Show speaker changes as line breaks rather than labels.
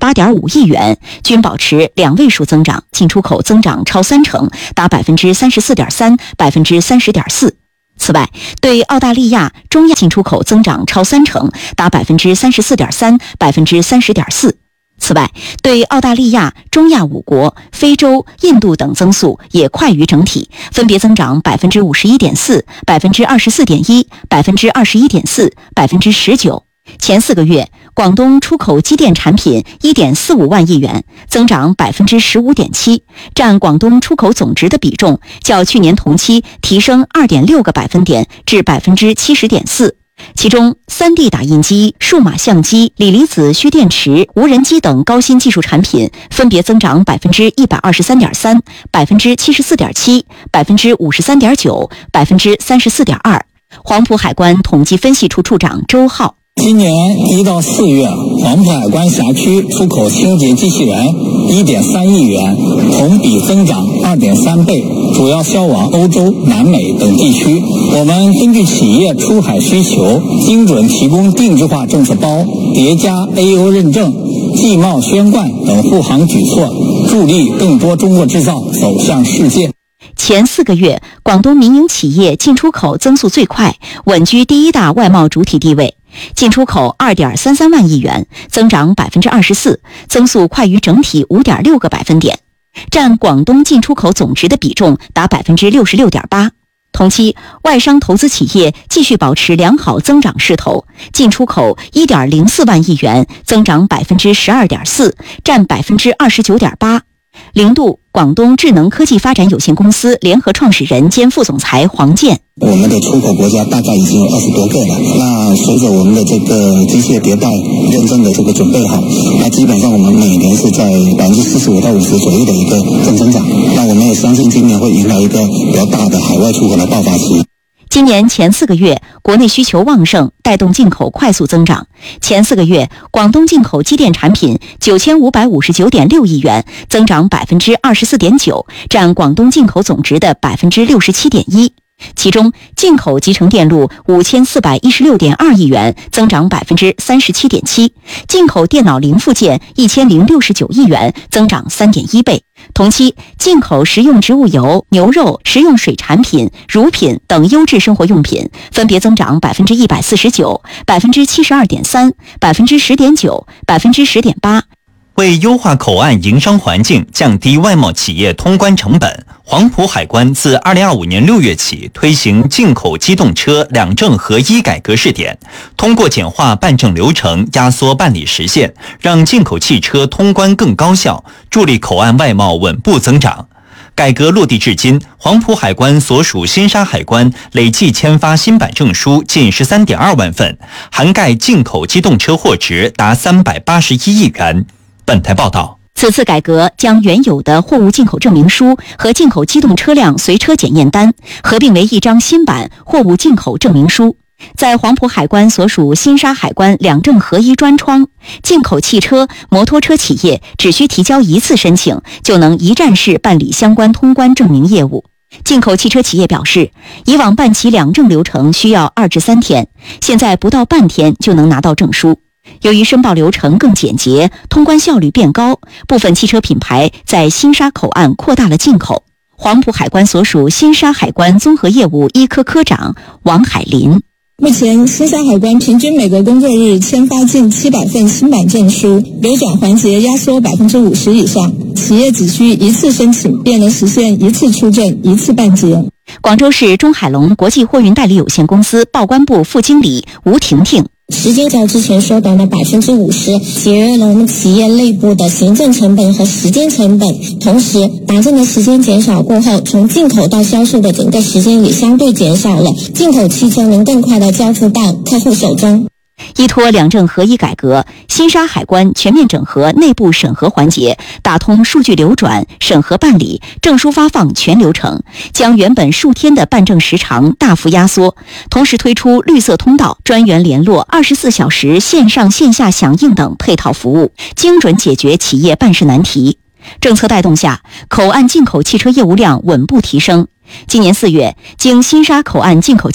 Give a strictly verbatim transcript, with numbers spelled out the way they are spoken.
八点五亿元，均保持两位数增长，进出口增长超三成，达百分之三十四点三、百分之三十点四。此外，对澳大利亚、中亚进出口增长超三成，达百分之三十四点三、百分之三十点四。此外，对澳大利亚、中亚五国、非洲、印度等增速也快于整体，分别增长百分之五十一点四、百分之二十四点一、百分之二十一点四、百分之十九。前四个月，广东出口机电产品一点四五万亿元，增长百分之十五点七，占广东出口总值的比重较去年同期提升二点六个百分点至百分之七十点四。其中 三 D 打印机、数码相机、锂离子蓄电池、无人机等高新技术产品分别增长百分之一百二十三点三、百分之七十四点七、百分之五十三点九、百分之三十四点二。黄埔海关统计分析处处长周浩。
今年一到四月，黄埔海关辖区出口清洁机器人一点三亿元，同比增长二点三倍，主要销往欧洲、南美等地区。我们根据企业出海需求，精准提供定制化政策包，叠加 A E O 认证、季贸宣冠等护航举措，助力更多中国制造走向世界。
前四个月，广东民营企业进出口增速最快，稳居第一大外贸主体地位。进出口 二点三三万亿元，增长百分之二十四，增速快于整体五点六个百分点，占广东进出口总值的比重达百分之六十六点八。同期，外商投资企业继续保持良好增长势头，进出口 一点零四万亿元，增长百分之十二点四，占百分之二十九点八。零度广东智能科技发展有限公司联合创始人兼副总裁黄健。
我们的出口国家大概已经有二十多个了，那随着我们的这个机械迭代认证的这个准备好，那基本上我们每年是在百分之四十五到五十左右的一个正增长，那我们也相信今年会迎来一个比较大的海外出口的爆发期。
今年前四个月，国内需求旺盛，带动进口快速增长。前四个月，广东进口机电产品九千五百五十九点六亿元，增长百分之二十四点九，占广东进口总值的百分之六十七点一。其中，进口集成电路五千四百一十六点二亿元，增长百分之三十七点七；进口电脑零附件一千零六十九亿元，增长三点一倍。同期，进口食用植物油、牛肉、食用水产品、乳品等优质生活用品分别增长百分之一百四十九、百分之七十二点三、百分之十点九、百分之十点八。
为优化口岸营商环境，降低外贸企业通关成本，黄埔海关自二零二五年六月起推行进口机动车两证合一改革试点，通过简化办证流程、压缩办理时限，让进口汽车通关更高效，助力口岸外贸稳步增长。改革落地至今，黄埔海关所属新沙海关累计签发新版证书近 十三点二万份，涵盖进口机动车货值达三百八十一亿元。本台报道，
此次改革将原有的货物进口证明书和进口机动车辆随车检验单合并为一张新版货物进口证明书。在黄埔海关所属新沙海关两证合一专窗，进口汽车、摩托车企业只需提交一次申请，就能一站式办理相关通关证明业务。进口汽车企业表示，以往办齐两证流程需要二至三天，现在不到半天就能拿到证书。由于申报流程更简洁，通关效率变高，部分汽车品牌在新沙口岸扩大了进口。黄埔海关所属新沙海关综合业务一科科长王海林。
目前，新沙海关平均每个工作日签发近七百份新版证书，流转环节压缩百分之五十以上，企业只需一次申请，便能实现一次出证、一次办结。
广州市中海龙国际货运代理有限公司报关部副经理吴婷婷。
时间较之前缩短了百分之五十，节约了我们企业内部的行政成本和时间成本。同时，打证的时间减少过后，从进口到销售的整个时间也相对减少了，进口汽车能更快地交付到客户手中。
依托两证合一改革，新沙海关全面整合内部审核环节，打通数据流转、审核办理、证书发放全流程，将原本数天的办证时长大幅压缩。同时推出绿色通道、专员联络、二十四小时线上线下响应等配套服务，精准解决企业办事难题。政策带动下，口岸进口汽车业务量稳步提升。今年四月，经新沙口岸进口